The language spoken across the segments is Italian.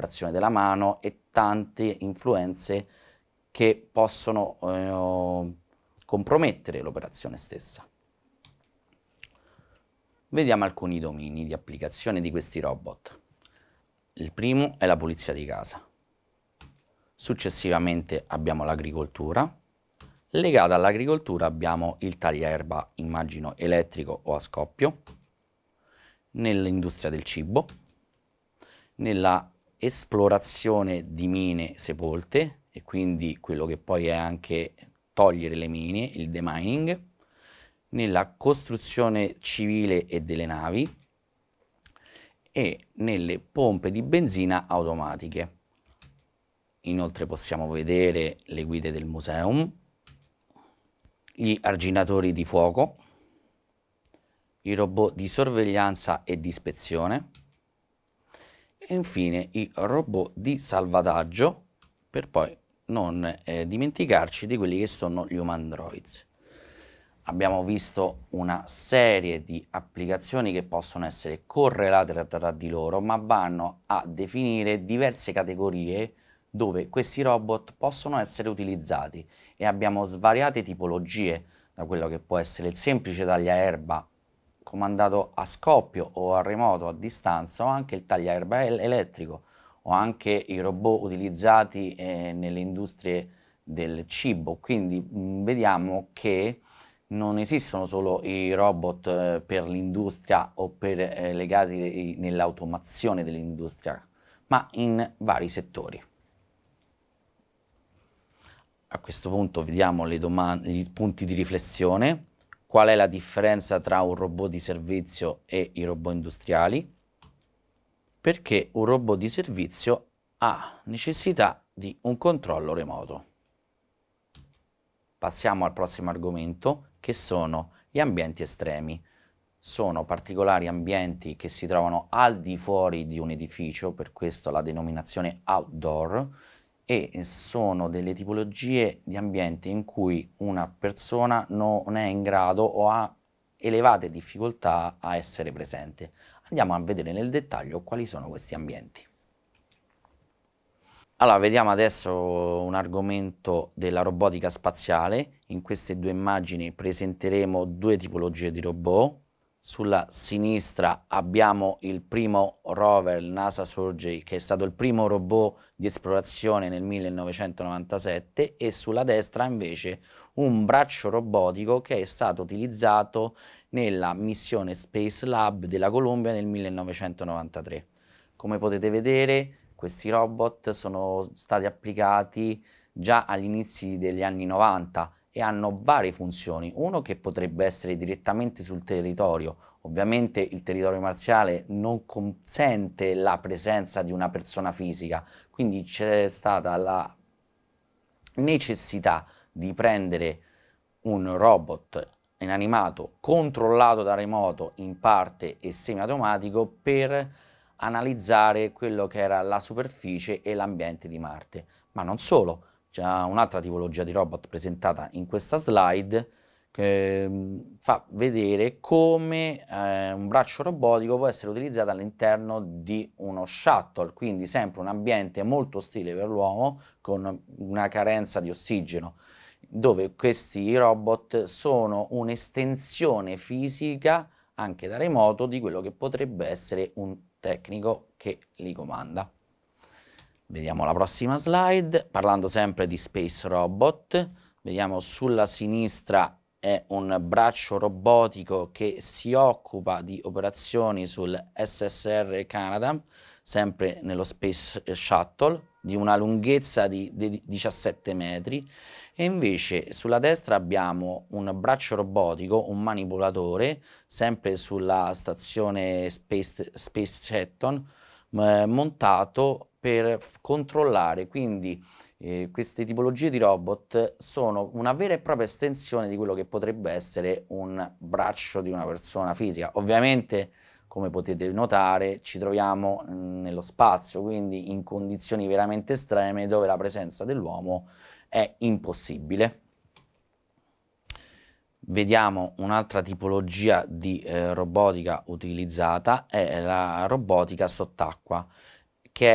vibrazione della mano e tante influenze che possono compromettere l'operazione stessa. Vediamo alcuni domini di applicazione di questi robot. Il primo è la pulizia di casa. Successivamente abbiamo l'agricoltura. Legata all'agricoltura abbiamo il tagliaerba, immagino elettrico o a scoppio, nell'industria del cibo, nella esplorazione di mine sepolte, e quindi quello che poi è anche togliere le mine, il demining, nella costruzione civile e delle navi e nelle pompe di benzina automatiche. Inoltre possiamo vedere le guide del museum, gli arginatori di fuoco, i robot di sorveglianza e di ispezione e infine i robot di salvataggio, per poi non dimenticarci di quelli che sono gli humandroids. Abbiamo visto una serie di applicazioni che possono essere correlate tra di loro, ma vanno a definire diverse categorie dove questi robot possono essere utilizzati, e abbiamo svariate tipologie, da quello che può essere il semplice tagliaerba comandato a scoppio o a remoto a distanza, o anche il tagliaerba elettrico, o anche i robot utilizzati nelle industrie del cibo. Quindi vediamo che non esistono solo i robot per l'industria o legati nell'automazione dell'industria, ma in vari settori. A questo punto vediamo gli punti di riflessione. Qual è la differenza tra un robot di servizio e i robot industriali? Perché un robot di servizio ha necessità di un controllo remoto. Passiamo al prossimo argomento, che sono gli ambienti estremi. Sono particolari ambienti che si trovano al di fuori di un edificio, per questo la denominazione outdoor, e sono delle tipologie di ambienti in cui una persona non è in grado o ha elevate difficoltà a essere presente. Andiamo a vedere nel dettaglio quali sono questi ambienti. Allora, vediamo adesso un argomento della robotica spaziale. In queste due immagini presenteremo due tipologie di robot. Sulla sinistra abbiamo il primo rover, il NASA Survey, che è stato il primo robot di esplorazione nel 1997, e sulla destra invece un braccio robotico che è stato utilizzato nella missione Space Lab della Columbia nel 1993. Come potete vedere, questi robot sono stati applicati già agli inizi degli anni 90 e hanno varie funzioni. Uno che potrebbe essere direttamente sul territorio. Ovviamente il territorio marziale non consente la presenza di una persona fisica, quindi c'è stata la necessità di prendere un robot inanimato controllato da remoto in parte e semiautomatico per analizzare quello che era la superficie e l'ambiente di Marte. Ma non solo, c'è un'altra tipologia di robot presentata in questa slide che fa vedere come un braccio robotico può essere utilizzato all'interno di uno shuttle, quindi sempre un ambiente molto ostile per l'uomo, con una carenza di ossigeno, dove questi robot sono un'estensione fisica anche da remoto di quello che potrebbe essere un tecnico che li comanda. Vediamo la prossima slide. Parlando sempre di Space Robot, vediamo sulla sinistra è un braccio robotico che si occupa di operazioni sul SSR Canadarm, sempre nello Space Shuttle, di una lunghezza di 17 metri, e invece sulla destra abbiamo un braccio robotico, un manipolatore, sempre sulla stazione Space Shuttle, montato per controllare. Quindi queste tipologie di robot sono una vera e propria estensione di quello che potrebbe essere un braccio di una persona fisica. Ovviamente, come potete notare, ci troviamo nello spazio, quindi in condizioni veramente estreme dove la presenza dell'uomo è impossibile. Vediamo un'altra tipologia di robotica utilizzata, è la robotica sott'acqua, che è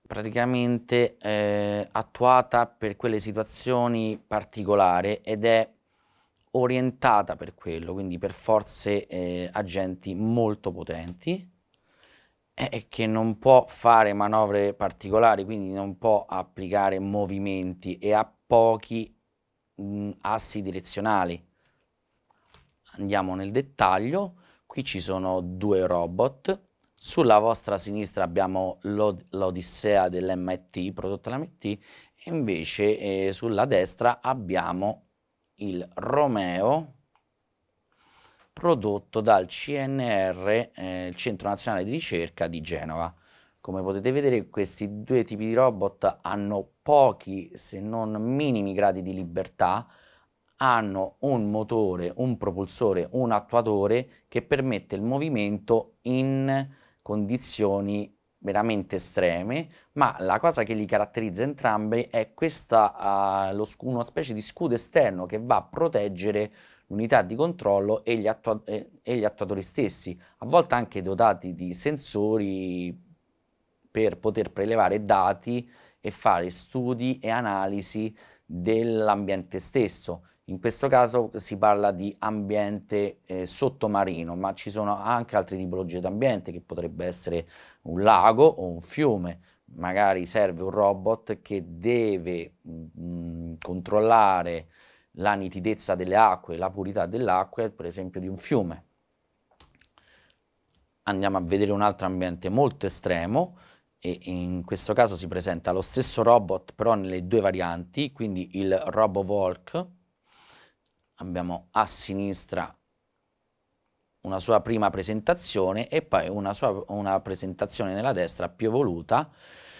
praticamente attuata per quelle situazioni particolari ed è orientata per quello, quindi per forze agenti molto potenti e che non può fare manovre particolari, quindi non può applicare movimenti e ha pochi assi direzionali. Andiamo nel dettaglio, qui ci sono due robot, sulla vostra sinistra abbiamo l'Odissea dell'MIT, prodotto dall'MIT, e invece sulla destra abbiamo il Romeo, prodotto dal CNR, il Centro Nazionale di Ricerca di Genova. Come potete vedere, questi due tipi di robot hanno pochi, se non minimi gradi di libertà, hanno un motore, un propulsore, un attuatore che permette il movimento in condizioni veramente estreme, ma la cosa che li caratterizza entrambi è questa, una specie di scudo esterno che va a proteggere l'unità di controllo e gli attuatori stessi, a volte anche dotati di sensori per poter prelevare dati e fare studi e analisi dell'ambiente stesso. In questo caso si parla di ambiente sottomarino, ma ci sono anche altre tipologie di ambiente, che potrebbe essere un lago o un fiume. Magari serve un robot che deve controllare la nitidezza delle acque, la purità delle acque, per esempio di un fiume. Andiamo a vedere un altro ambiente molto estremo, e in questo caso si presenta lo stesso robot però nelle due varianti, quindi il RoboVolk. Abbiamo a sinistra una sua prima presentazione e poi una presentazione nella destra più evoluta.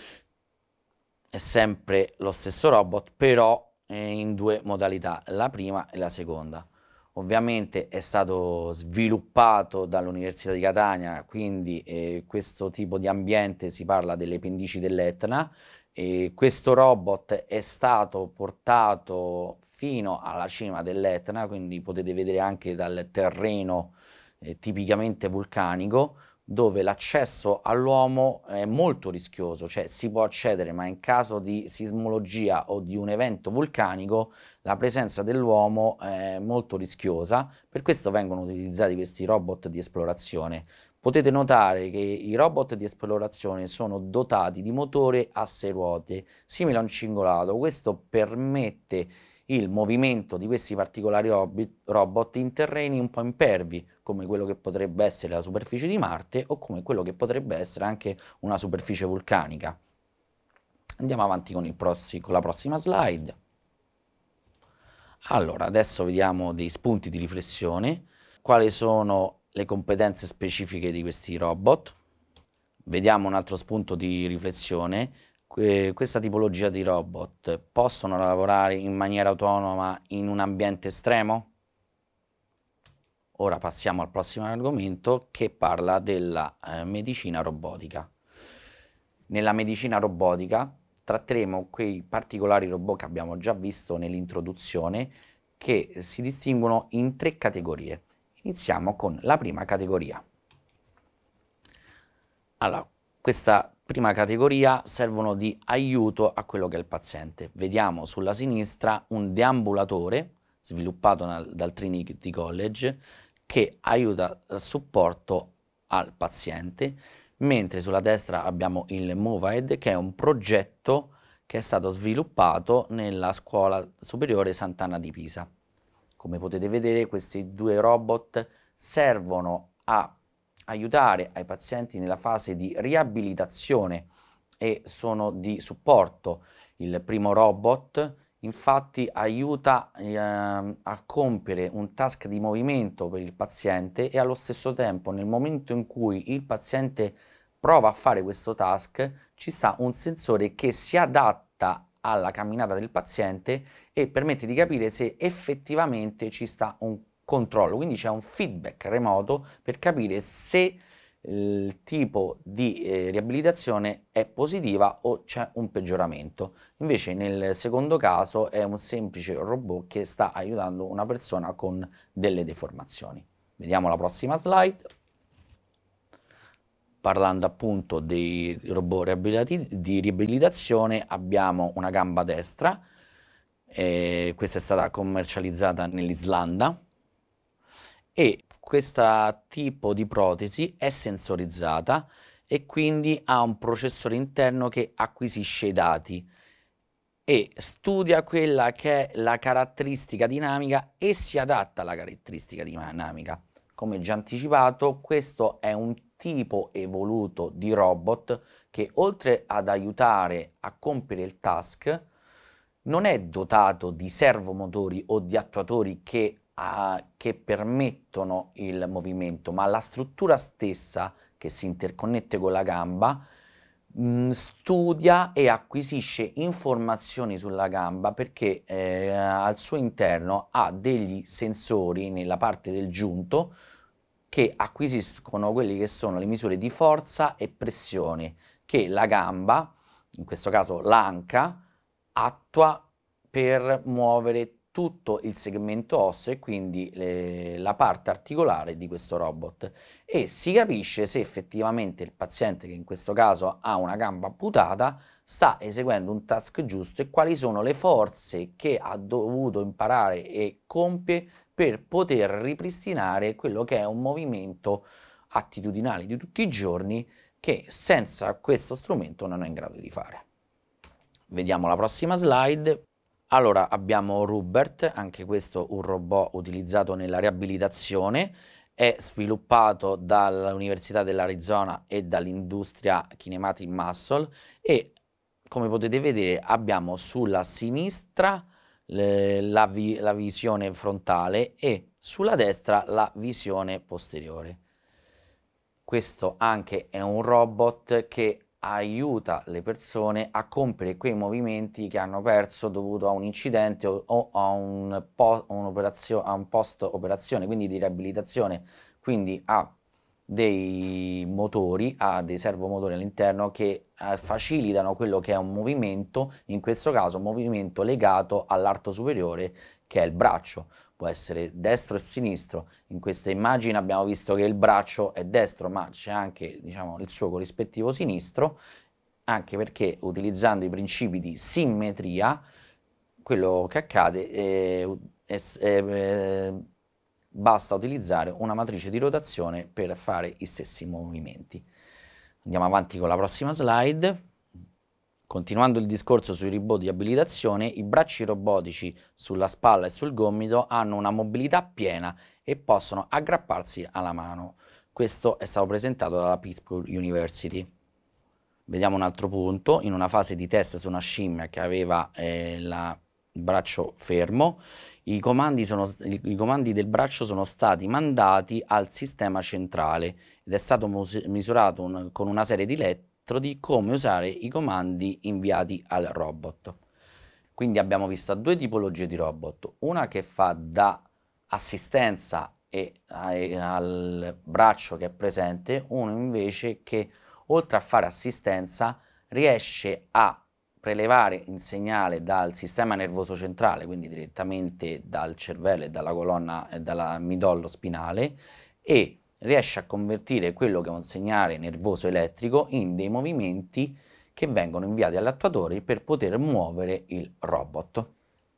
È sempre lo stesso robot, però in due modalità, la prima e la seconda. Ovviamente è stato sviluppato dall'Università di Catania, quindi questo tipo di ambiente, si parla delle pendici dell'Etna, e questo robot è stato portato fino alla cima dell'Etna, quindi potete vedere anche dal terreno tipicamente vulcanico, dove l'accesso all'uomo è molto rischioso, cioè si può accedere, ma in caso di sismologia o di un evento vulcanico la presenza dell'uomo è molto rischiosa. Per questo vengono utilizzati questi robot di esplorazione. Potete notare che i robot di esplorazione sono dotati di motore a 6 ruote, simile a un cingolato. Questo permette il movimento di questi particolari robot in terreni un po' impervi, come quello che potrebbe essere la superficie di Marte o come quello che potrebbe essere anche una superficie vulcanica. Andiamo avanti con la prossima slide. Allora, adesso vediamo dei spunti di riflessione. Quali sono le competenze specifiche di questi robot? Vediamo un altro spunto di riflessione. Questa tipologia di robot possono lavorare in maniera autonoma in un ambiente estremo? Ora passiamo al prossimo argomento, che parla della medicina robotica. Nella medicina robotica tratteremo quei particolari robot che abbiamo già visto nell'introduzione, che si distinguono in 3 categorie. Iniziamo con la prima categoria. Allora, questa prima categoria servono di aiuto a quello che è il paziente. Vediamo sulla sinistra un deambulatore sviluppato dal Trinity College che aiuta il supporto al paziente, mentre sulla destra abbiamo il MoveAid, che è un progetto che è stato sviluppato nella Scuola Superiore Sant'Anna di Pisa. Come potete vedere, questi due robot servono a aiutare ai pazienti nella fase di riabilitazione e sono di supporto. Il primo robot infatti aiuta a compiere un task di movimento per il paziente, e allo stesso tempo, nel momento in cui il paziente prova a fare questo task, ci sta un sensore che si adatta alla camminata del paziente e permette di capire se effettivamente ci sta un controllo, quindi c'è un feedback remoto per capire se il tipo di riabilitazione è positiva o c'è un peggioramento. Invece nel secondo caso è un semplice robot che sta aiutando una persona con delle deformazioni. Vediamo la prossima slide. parlando appunto dei robot di riabilitazione, abbiamo una gamba destra, questa è stata commercializzata nell'Islanda, e questo tipo di protesi è sensorizzata e quindi ha un processore interno che acquisisce i dati e studia quella che è la caratteristica dinamica e si adatta alla caratteristica dinamica. Come già anticipato, questo è un tipo evoluto di robot che, oltre ad aiutare a compiere il task, non è dotato di servomotori o di attuatori che permettono il movimento, ma la struttura stessa che si interconnette con la gamba studia e acquisisce informazioni sulla gamba perché al suo interno ha degli sensori nella parte del giunto che acquisiscono quelle che sono le misure di forza e pressione che la gamba, in questo caso l'anca, attua per muovere tutto il segmento osseo e quindi la parte articolare di questo robot, e si capisce se effettivamente il paziente, che in questo caso ha una gamba amputata, sta eseguendo un task giusto e quali sono le forze che ha dovuto imparare e compie per poter ripristinare quello che è un movimento attitudinale di tutti i giorni che senza questo strumento non è in grado di fare. Vediamo la prossima slide. Allora abbiamo Rubert, anche questo un robot utilizzato nella riabilitazione, è sviluppato dall'Università dell'Arizona e dall'industria Kinematic Muscle e, come potete vedere, abbiamo sulla sinistra la visione frontale e sulla destra la visione posteriore. Questo anche è un robot che aiuta le persone a compiere quei movimenti che hanno perso dovuto a un incidente o a un post-operazione, quindi di riabilitazione, quindi ha dei motori, ha dei servomotori all'interno che facilitano quello che è un movimento, in questo caso un movimento legato all'arto superiore che è il braccio. Può essere destro e sinistro. In questa immagine abbiamo visto che il braccio è destro, ma c'è anche, diciamo, il suo corrispettivo sinistro, anche perché utilizzando i principi di simmetria, quello che accade basta utilizzare una matrice di rotazione per fare gli stessi movimenti. Andiamo avanti con la prossima slide. Continuando il discorso sui robot di abilitazione, i bracci robotici sulla spalla e sul gomito hanno una mobilità piena e possono aggrapparsi alla mano. Questo è stato presentato dalla Pittsburgh University. Vediamo un altro punto. In una fase di test su una scimmia che aveva il braccio fermo, i comandi del braccio sono stati mandati al sistema centrale ed è stato misurato con una serie di elettrodi come usare i comandi inviati al robot. Quindi abbiamo visto due tipologie di robot, una che fa da assistenza al braccio che è presente, uno invece che oltre a fare assistenza riesce a prelevare il segnale dal sistema nervoso centrale, quindi direttamente dal cervello e dalla colonna e dal midollo spinale, e riesce a convertire quello che è un segnale nervoso elettrico in dei movimenti che vengono inviati agli attuatori per poter muovere il robot.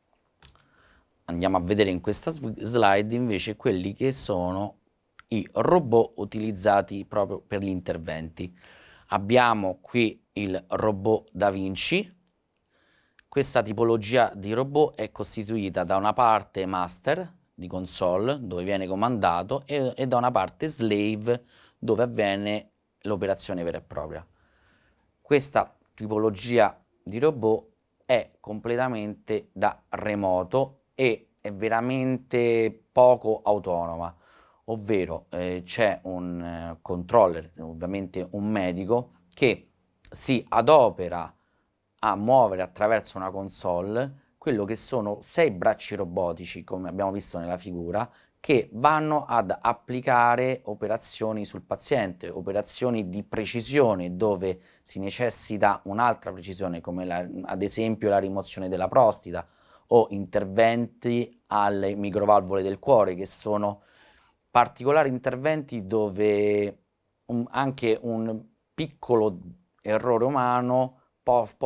Andiamo a vedere in questa slide invece quelli che sono i robot utilizzati proprio per gli interventi. Abbiamo qui il robot Da Vinci. Questa tipologia di robot è costituita da una parte master di console dove viene comandato e da una parte slave dove avviene l'operazione vera e propria. Questa tipologia di robot è completamente da remoto e è veramente poco autonoma, ovvero c'è un controller, ovviamente un medico, che si adopera a muovere attraverso una console quello che sono 6 bracci robotici, come abbiamo visto nella figura, che vanno ad applicare operazioni sul paziente, operazioni di precisione dove si necessita un'altra precisione, come ad esempio la rimozione della prostata o interventi alle microvalvole del cuore, che sono particolari interventi dove anche un piccolo errore umano può